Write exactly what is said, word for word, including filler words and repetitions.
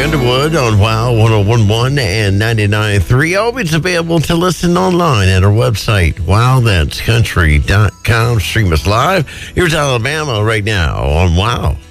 Underwood on Wow one oh one point one and ninety-nine point three. Always available to listen online at our website, wow that's country dot com. Stream us live. Here's Alabama right now on Wow.